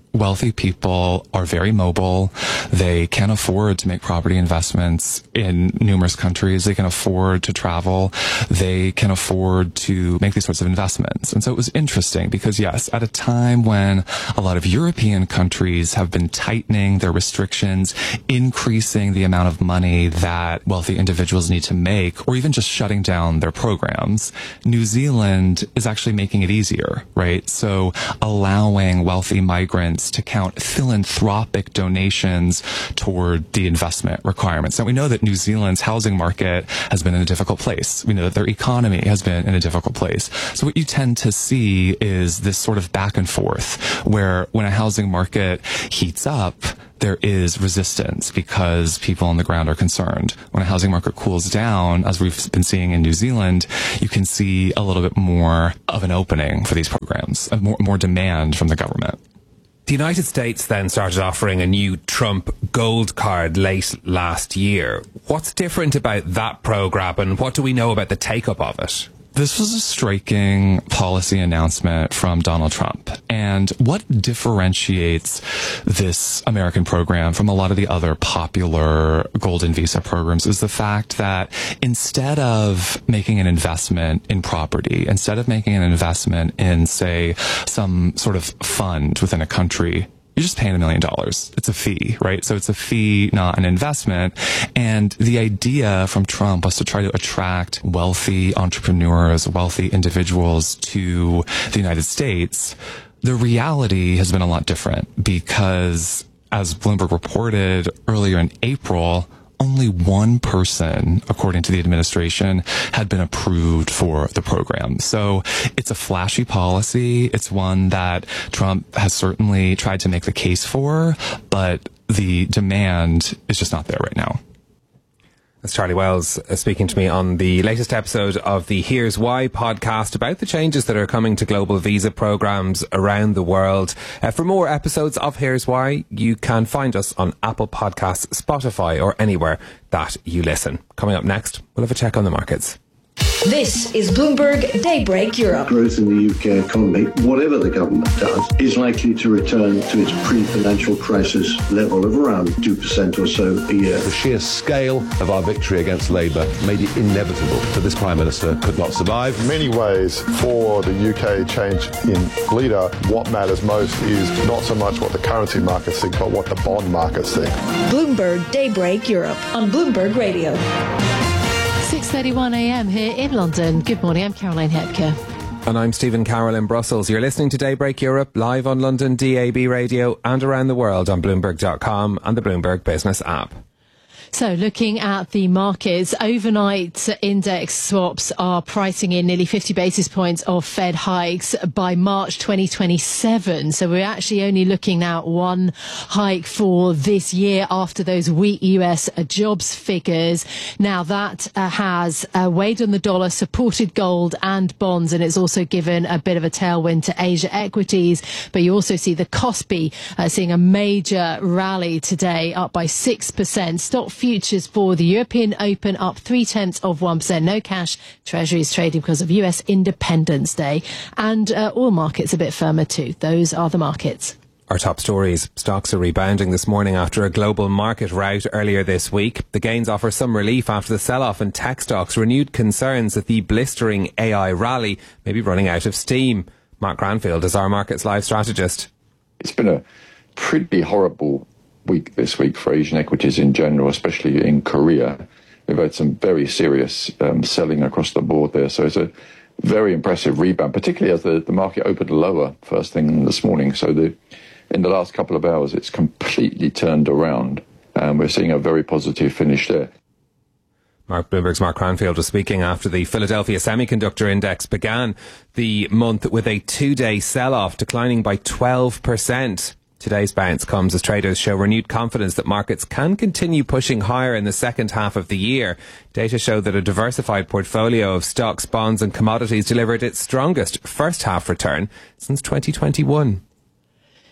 wealthy people are very mobile. They can afford to make property investments in numerous countries. They can afford to travel. They can afford to make these sorts of investments. And so it was interesting because, yes, at a time when a lot of European countries have been tightening their restrictions, increasing the amount of money that wealthy individuals need to make, or even just shutting down their programs, New Zealand is actually making it easier, right? So allowing wealthy migrants to count philanthropic donations toward the investment requirements. Now, we know that New Zealand's housing market has been in a difficult place. We know that their economy has been in a difficult place. So what you tend to see is this sort of back and forth where when a housing market heats up, there is resistance because people on the ground are concerned. When a housing market cools down, as we've been seeing in New Zealand, you can see a little bit more of an opening for these programs, more, more demand from the government. The United States then started offering a new Trump Gold Card late last year. What's different about that program, and what do we know about the take-up of it? This was a striking policy announcement from Donald Trump. And what differentiates this American program from a lot of the other popular golden visa programs is the fact that instead of making an investment in property, instead of making an investment in, say, some sort of fund within a country, you're just paying a million dollars. It's a fee, right? So it's a fee, not an investment. And the idea from Trump was to try to attract wealthy entrepreneurs, wealthy individuals to the United States. The reality has been a lot different because, as Bloomberg reported earlier in April, only one person, according to the administration, had been approved for the program. So it's a flashy policy. It's one that Trump has certainly tried to make the case for, but the demand is just not there right now. That's Charlie Wells uh, speaking to me on the latest episode of the Here's Why podcast about the changes that are coming to global visa programs around the world. Uh, for more episodes of Here's Why, you can find us on Apple Podcasts, Spotify, or anywhere that you listen. Coming up next, we'll have a check on the markets. This is Bloomberg Daybreak Europe. Growth in the U K economy, whatever the government does, is likely to return to its pre-financial crisis level of around two percent or so a year. The sheer scale of our victory against Labour made it inevitable that this Prime Minister could not survive. In many ways, for the U K change in leader, what matters most is not so much what the currency markets think, but what the bond markets think. Bloomberg Daybreak Europe on Bloomberg Radio. six thirty-one a.m. here in London. Good morning, I'm Caroline Hepker. And I'm Stephen Carroll in Brussels. You're listening to Daybreak Europe live on London D A B radio and around the world on Bloomberg dot com and the Bloomberg Business app. So looking at the markets, overnight index swaps are pricing in nearly fifty basis points of Fed hikes by March twenty twenty-seven. So we're actually only looking now at one hike for this year after those weak U S jobs figures. Now that uh, has uh, weighed on the dollar, supported gold and bonds, and it's also given a bit of a tailwind to Asia equities. But you also see the Kospi uh, seeing a major rally today, up by six percent. Stock futures for the European Open up three tenths of one percent. No cash. Treasuries trading because of U S Independence Day. And uh, oil markets a bit firmer too. Those are the markets. Our top stories. Stocks are rebounding this morning after a global market rout earlier this week. The gains offer some relief after the sell-off in tech stocks renewed concerns that the blistering A I rally may be running out of steam. Mark Cranfield is our markets live strategist. It's been a pretty horrible week this week for Asian equities in general, especially in Korea. We've had some very serious um, selling across the board there. So it's a very impressive rebound, particularly as the, the market opened lower first thing this morning. So the, in the last couple of hours, it's completely turned around. And we're seeing a very positive finish there. Mark Bloomberg's Mark Cranfield was speaking after the Philadelphia Semiconductor Index began the month with a two-day sell-off, declining by twelve percent. Today's bounce comes as traders show renewed confidence that markets can continue pushing higher in the second half of the year. Data show that a diversified portfolio of stocks, bonds and commodities delivered its strongest first half return since twenty twenty-one.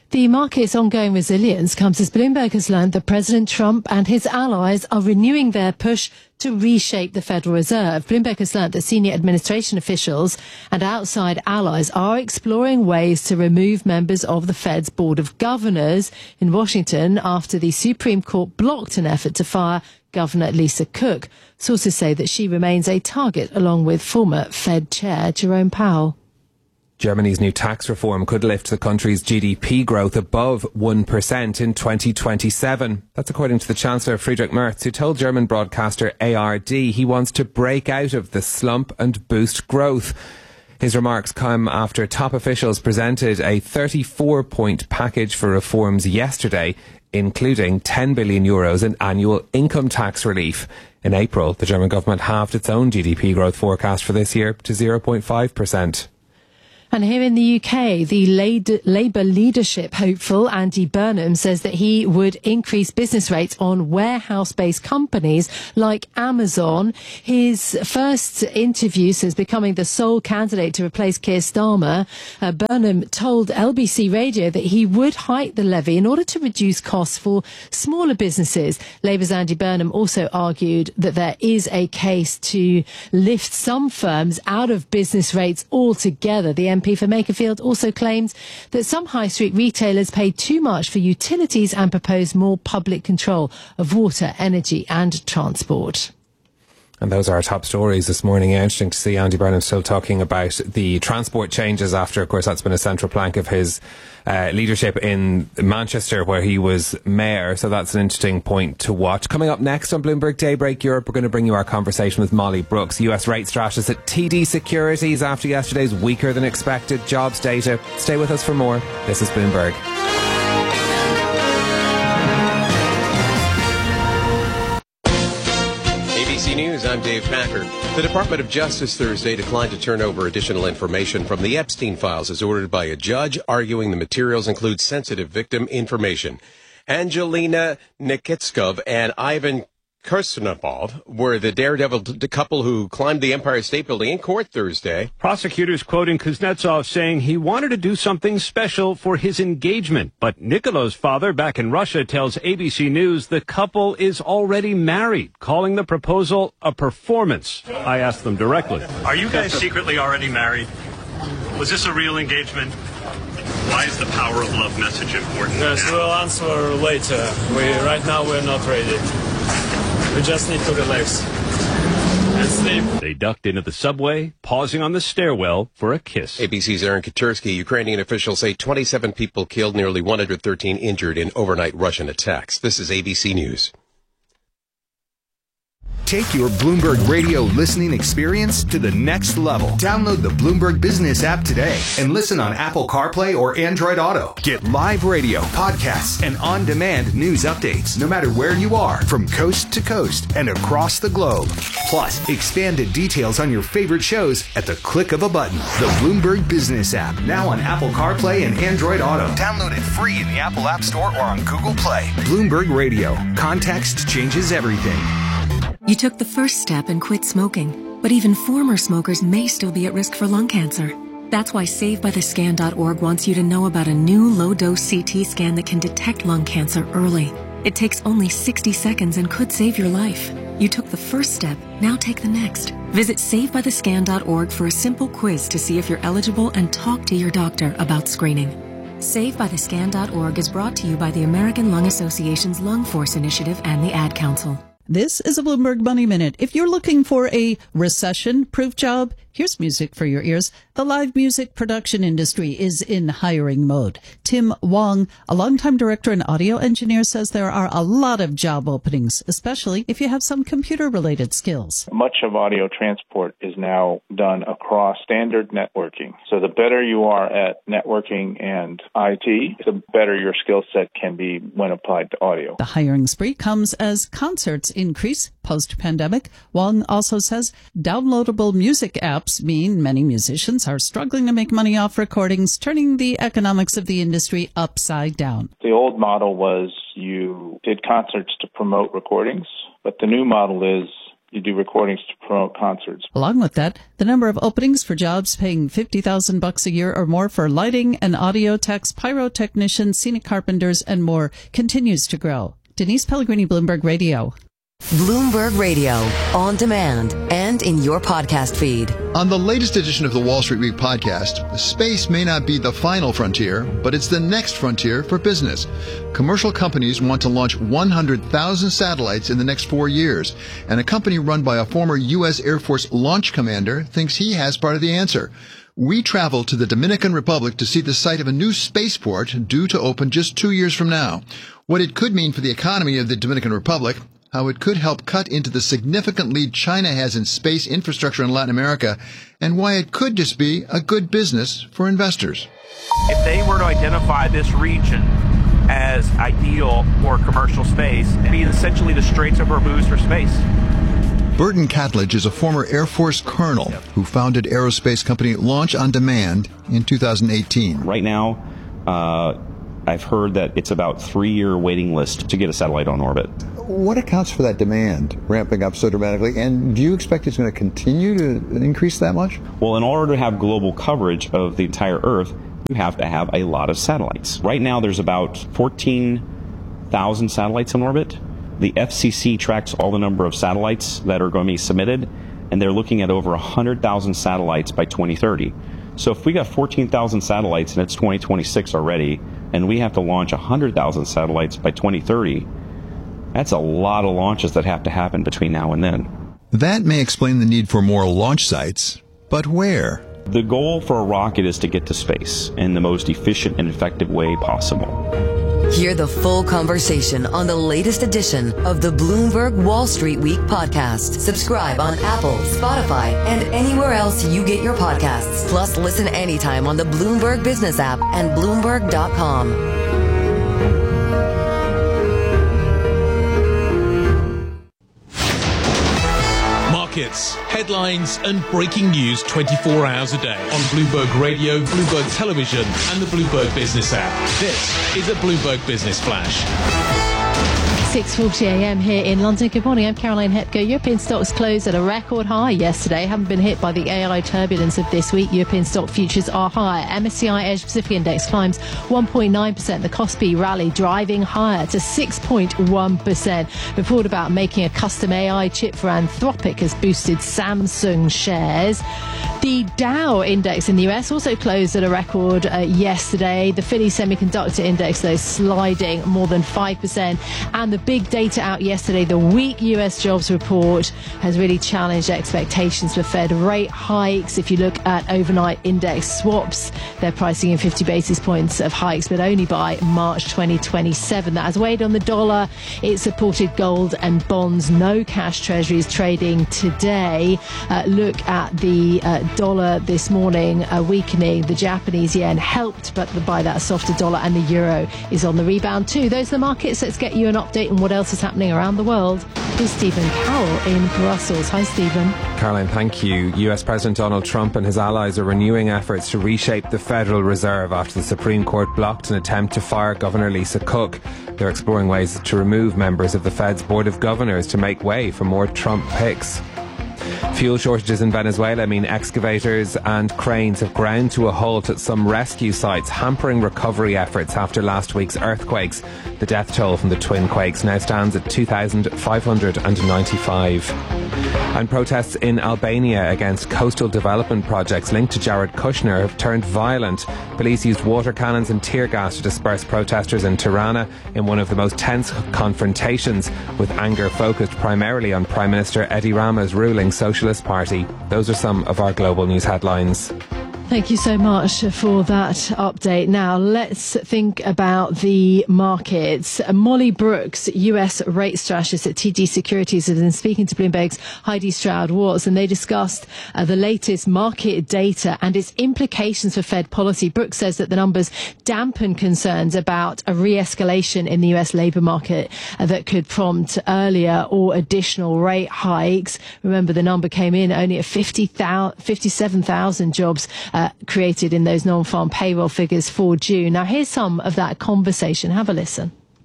The market's ongoing resilience comes as Bloomberg has learned that President Trump and his allies are renewing their push to reshape the Federal Reserve. Bloomberg has learned that senior administration officials and outside allies are exploring ways to remove members of the Fed's Board of Governors in Washington after the Supreme Court blocked an effort to fire Governor Lisa Cook. Sources say that she remains a target along with former Fed Chair Jerome Powell. Germany's new tax reform could lift the country's G D P growth above one percent in twenty twenty-seven. That's according to the Chancellor Friedrich Merz, who told German broadcaster A R D he wants to break out of the slump and boost growth. His remarks come after top officials presented a thirty-four point package for reforms yesterday, including ten billion euros in annual income tax relief. In April, the German government halved its own G D P growth forecast for this year to zero point five percent. And here in the U K, the Labour leadership hopeful Andy Burnham says that he would increase business rates on warehouse-based companies like Amazon. His first interview since becoming the sole candidate to replace Keir Starmer, uh, Burnham told L B C Radio that he would hike the levy in order to reduce costs for smaller businesses. Labour's Andy Burnham also argued that there is a case to lift some firms out of business rates altogether. The M P for Makerfield also claims that some high street retailers pay too much for utilities and propose more public control of water, energy and transport. And those are our top stories this morning. Interesting to see Andy Burnham still talking about the transport changes after, of course, that's been a central plank of his uh, leadership in Manchester, where he was mayor. So that's an interesting point to watch. Coming up next on Bloomberg Daybreak Europe, we're going to bring you our conversation with Molly Brooks, U S rate strategist at T D Securities, after yesterday's weaker than expected jobs data. Stay with us for more. This is Bloomberg. A B C News, I'm Dave Packer. The Department of Justice Thursday declined to turn over additional information from the Epstein files as ordered by a judge, arguing the materials include sensitive victim information. Angelina Nikitskov and Ivan Kirsanov were the daredevil t- couple who climbed the Empire State Building in court Thursday. Prosecutors quoting Kuznetsov saying he wanted to do something special for his engagement. But Nikola's father back in Russia tells A B C News the couple is already married, calling the proposal a performance. I asked them directly. Are you guys secretly already married? Was this a real engagement? Why is the power of love message important? Yes, we'll answer later. We right now we're not ready. We just need to relax and sleep. They ducked into the subway, pausing on the stairwell for a kiss. A B C's Aaron Katursky. Ukrainian officials say twenty-seven people killed, nearly one hundred thirteen injured in overnight Russian attacks. This is A B C News. Take your Bloomberg Radio listening experience to the next level. Download the Bloomberg Business app today and listen on Apple CarPlay or Android Auto. Get live radio, podcasts, and on-demand news updates no matter where you are, from coast to coast and across the globe. Plus, expanded details on your favorite shows at the click of a button. The Bloomberg Business app, now on Apple CarPlay and Android Auto. Download it free in the Apple App Store or on Google Play. Bloomberg Radio. Context changes everything. You took the first step and quit smoking, but even former smokers may still be at risk for lung cancer. That's why Save By The Scan dot org wants you to know about a new low-dose C T scan that can detect lung cancer early. It takes only sixty seconds and could save your life. You took the first step, now take the next. Visit Save By The Scan dot org for a simple quiz to see if you're eligible and talk to your doctor about screening. Save By The Scan dot org is brought to you by the American Lung Association's Lung Force Initiative and the Ad Council. This is a Bloomberg Money Minute. If you're looking for a recession-proof job, here's music for your ears. The live music production industry is in hiring mode. Tim Wong, a longtime director and audio engineer, says there are a lot of job openings, especially if you have some computer-related skills. Much of audio transport is now done across standard networking. So the better you are at networking and I T, the better your skill set can be when applied to audio. The hiring spree comes as concerts increase post-pandemic. Wong also says downloadable music apps mean many musicians are struggling to make money off recordings, turning the economics of the industry upside down. The old model was you did concerts to promote recordings, but the new model is you do recordings to promote concerts. Along with that, the number of openings for jobs paying fifty thousand bucks a year or more for lighting and audio techs, pyrotechnicians, scenic carpenters, and more continues to grow. Denise Pellegrini, Bloomberg Radio. Bloomberg Radio, on demand and in your podcast feed. On the latest edition of the Wall Street Week podcast, space may not be the final frontier, but it's the next frontier for business. Commercial companies want to launch one hundred thousand satellites in the next four years, and a company run by a former U S Air Force launch commander thinks he has part of the answer. We travel to the Dominican Republic to see the site of a new spaceport due to open just two years from now. What it could mean for the economy of the Dominican Republic, how it could help cut into the significant lead China has in space infrastructure in Latin America, and why it could just be a good business for investors. If they were to identify this region as ideal for commercial space, it'd be essentially the Straits of Hormuz for space. Burton Catledge is a former Air Force colonel who founded aerospace company Launch on Demand in two thousand eighteen. Right now, uh, I've heard that it's about three-year waiting list to get a satellite on orbit. What accounts for that demand ramping up so dramatically, and do you expect it's going to continue to increase that much? Well, in order to have global coverage of the entire Earth, you have to have a lot of satellites. Right now, there's about fourteen thousand satellites in orbit. The F C C tracks all the number of satellites that are going to be submitted, and they're looking at over one hundred thousand satellites by twenty thirty. So if we got fourteen thousand satellites and it's twenty twenty-six already, and we have to launch one hundred thousand satellites by twenty thirty, that's a lot of launches that have to happen between now and then. That may explain the need for more launch sites, but where? The goal for a rocket is to get to space in the most efficient and effective way possible. Hear the full conversation on the latest edition of the Bloomberg Wall Street Week podcast. Subscribe on Apple, Spotify, and anywhere else you get your podcasts. Plus, listen anytime on the Bloomberg Business app and Bloomberg dot com. Markets, headlines, and breaking news twenty-four hours a day on Bloomberg Radio, Bloomberg Television, and the Bloomberg Business app. This is a Bloomberg Business Flash. six forty a m here in London. Good morning, I'm Caroline Hepker. European stocks closed at a record high yesterday. Haven't been hit by the A I turbulence of this week. European stock futures are higher. M S C I Asia Pacific Index climbs one point nine percent. The Kospi rally driving higher to six point one percent. Report about making a custom A I chip for Anthropic has boosted Samsung shares. The Dow index in the U S also closed at a record uh, yesterday. The Philly Semiconductor Index, though, sliding more than five percent. And the big data out yesterday, the weak U S jobs report, has really challenged expectations for Fed rate hikes. If you look at overnight index swaps, they're pricing in fifty basis points of hikes, but only by March twenty twenty-seven. That has weighed on the dollar. It supported gold and bonds. No cash treasuries trading today. Uh, look at the uh, dollar this morning, uh, weakening. The Japanese yen helped but by that softer dollar, and the euro is on the rebound too. Those are the markets. Let's get you an update on what else is happening around the world. Here's Stephen Cowell in Brussels. Hi, Stephen. Caroline, thank you. U S President Donald Trump and his allies are renewing efforts to reshape the Federal Reserve after the Supreme Court blocked an attempt to fire Governor Lisa Cook. They're exploring ways to remove members of the Fed's Board of Governors to make way for more Trump picks. Fuel shortages in Venezuela mean excavators and cranes have ground to a halt at some rescue sites, hampering recovery efforts after last week's earthquakes. The death toll from the twin quakes now stands at two thousand five hundred ninety-five. And protests in Albania against coastal development projects linked to Jared Kushner have turned violent. Police used water cannons and tear gas to disperse protesters in Tirana in one of the most tense confrontations, with anger focused primarily on Prime Minister Edi Rama's ruling Socialist Party. Those are some of our global news headlines. Thank you so much for that update. Now, let's think about the markets. Molly Brooks, U S rate strategist at T D Securities, has been speaking to Bloomberg's Heidi Stroud-Watts, and they discussed uh, the latest market data and its implications for Fed policy. Brooks says that the numbers dampen concerns about a re-escalation in the U S labour market uh, that could prompt earlier or additional rate hikes. Remember, the number came in only at fifty-seven thousand jobs Uh, created in those non-farm payroll figures for June. Now, here's some of that conversation. Have a listen.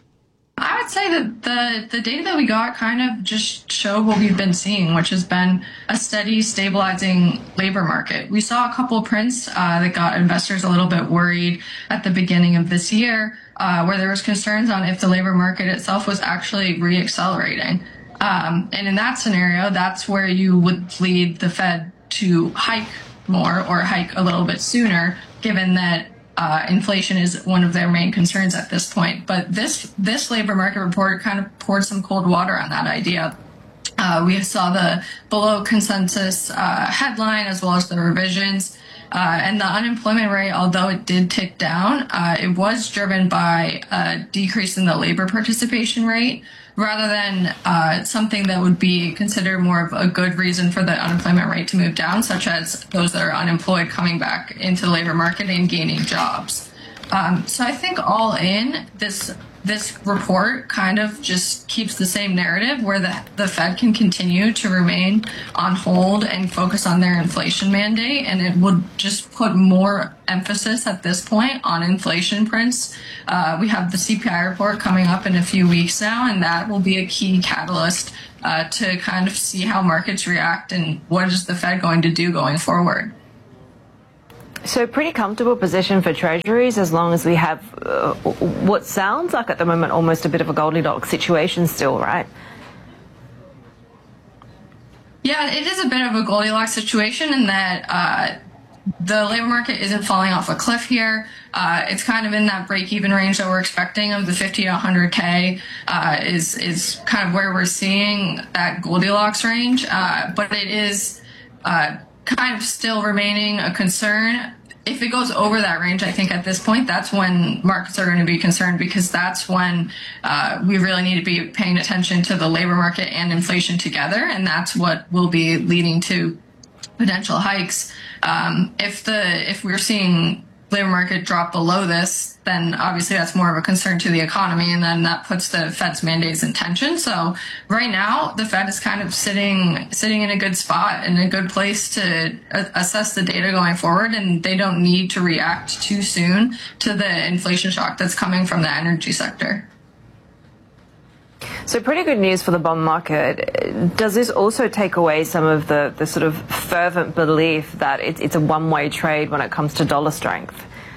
I would say that the, the data that we got kind of just showed what we've been seeing, which has been a steady, stabilizing labor market. We saw a couple of prints uh, that got investors a little bit worried at the beginning of this year, uh, where there was concerns on if the labor market itself was actually re-accelerating. Um, and in that scenario, that's where you would lead the Fed to hike more or hike a little bit sooner, given that Uh, inflation is one of their main concerns at this point. But this this labor market report kind of poured some cold water on that idea. Uh, we saw the below consensus uh, headline as well as the revisions. Uh, and the unemployment rate, although it did tick down, uh, it was driven by a decrease in the labor participation rate rather than uh, something that would be considered more of a good reason for the unemployment rate to move down, such as those that are unemployed coming back into the labor market and gaining jobs. Um, so I think all in, this this report kind of just keeps the same narrative where the, the Fed can continue to remain on hold and focus on their inflation mandate. And it would just put more emphasis at this point on inflation prints. Uh, we have the C P I report coming up in a few weeks now, and that will be a key catalyst uh, to kind of see how markets react and what is the Fed going to do going forward. So pretty comfortable position for treasuries as long as we have uh, what sounds like at the moment almost a bit of a Goldilocks situation still, right? Yeah, it is a bit of a Goldilocks situation in that uh, the labor market isn't falling off a cliff here. Uh, it's kind of in that break-even range that we're expecting of the fifty to one hundred K uh, is, is kind of where we're seeing that Goldilocks range. Uh, but it is uh, kind of still remaining a concern. If it goes over that range, I think at this point, that's when markets are going to be concerned, because that's when uh, we really need to be paying attention to the labor market and inflation together. And that's what will be leading to potential hikes. Um, if the if we're seeing labor market drop below this, then obviously that's more of a concern to the economy, and then that puts the Fed's mandates in tension. So right now, the Fed is kind of sitting sitting in a good spot, in a good place to a- assess the data going forward, and they don't need to react too soon to the inflation shock that's coming from the energy sector. So pretty good news for the bond market. Does this also take away some of the, the sort of fervent belief that it's, it's a one-way trade when it comes to dollar strength?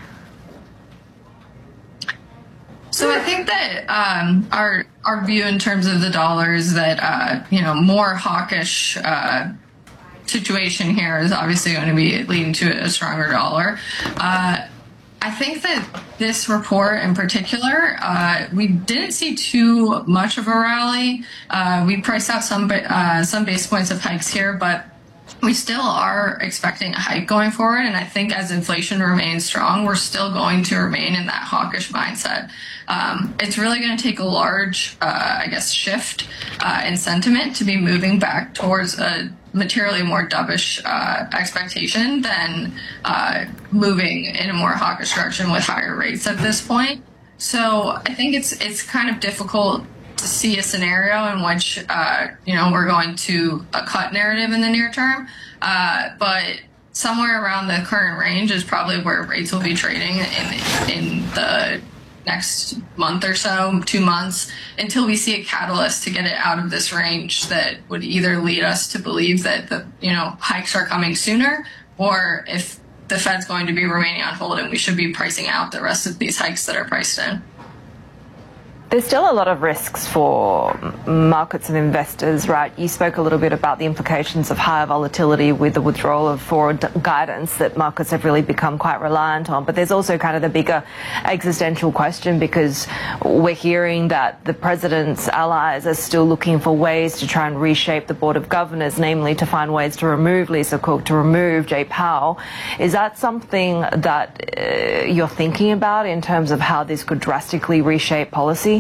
So I think that um, our our view in terms of the dollar is that, uh, you know, more hawkish uh, situation here is obviously going to be leading to a stronger dollar. Uh, I think that this report in particular, uh, we didn't see too much of a rally. Uh, we priced out some uh, some base points of hikes here, but we still are expecting a hike going forward. And I think as inflation remains strong, we're still going to remain in that hawkish mindset. Um, it's really going to take a large, uh, I guess, shift uh, in sentiment to be moving back towards a materially more dovish uh, expectation than uh, moving in a more hawkish direction with higher rates at this point. So I think it's it's kind of difficult to see a scenario in which uh, you know we're going to a cut narrative in the near term, uh, but somewhere around the current range is probably where rates will be trading in in the next month or so, two months, until we see a catalyst to get it out of this range that would either lead us to believe that the you know hikes are coming sooner, or if the Fed's going to be remaining on hold and we should be pricing out the rest of these hikes that are priced in. There's still a lot of risks for markets and investors, right? You spoke a little bit about the implications of higher volatility with the withdrawal of forward guidance that markets have really become quite reliant on. But there's also kind of the bigger existential question, because we're hearing that the president's allies are still looking for ways to try and reshape the Board of Governors, namely to find ways to remove Lisa Cook, to remove Jay Powell. Is that something that uh, you're thinking about in terms of how this could drastically reshape policy?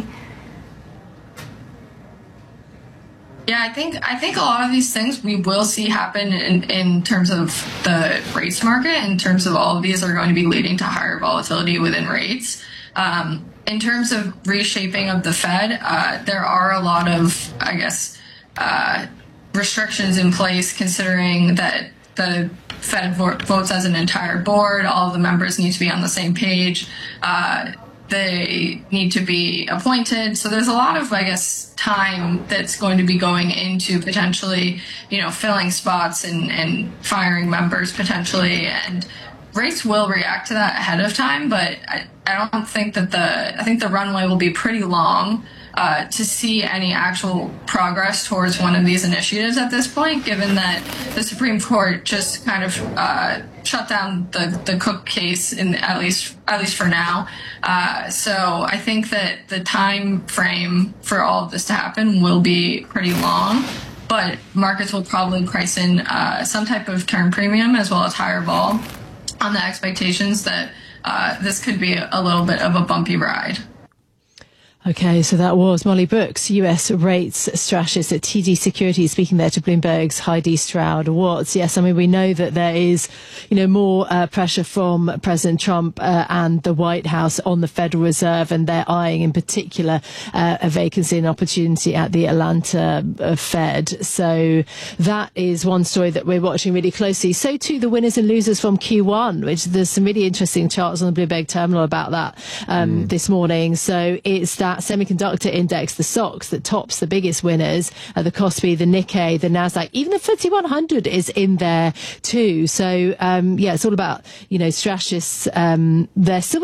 Yeah, I think I think a lot of these things we will see happen in, in terms of the rates market. In terms of all of these are going to be leading to higher volatility within rates. Um, in terms of reshaping of the Fed, uh, there are a lot of, I guess, uh, restrictions in place, considering that the Fed vo- votes as an entire board. All of the members need to be on the same page. Uh, they need to be appointed. So there's a lot of, I guess, time that's going to be going into potentially, you know, filling spots and, and firing members potentially. And rates will react to that ahead of time, but I, I don't think that the, I think the runway will be pretty long uh, to see any actual progress towards one of these initiatives at this point, given that the Supreme Court just kind of uh, shut down the, the Cook case, in at least at least for now. Uh, so I think that the time frame for all of this to happen will be pretty long, but markets will probably price in uh, some type of term premium as well as higher vol on the expectations that uh, this could be a little bit of a bumpy ride. Okay, so that was Molly Brooks, U S rates strategist at T D Securities, speaking there to Bloomberg's Heidi Stroud-Watts. Yes, I mean, we know that there is, you know, more uh, pressure from President Trump uh, and the White House on the Federal Reserve, and they're eyeing in particular uh, a vacancy and opportunity at the Atlanta uh, Fed. So that is one story that we're watching really closely. So too the winners and losers from Q one, which there's some really interesting charts on the Bloomberg terminal about that um, mm. this morning. So it's that semiconductor index, the S O X, that tops the biggest winners, uh, the Kospi, the Nikkei, the Nasdaq, even the F T S E one hundred is in there too. So um, yeah, it's all about, you know, strategists. Um, they're still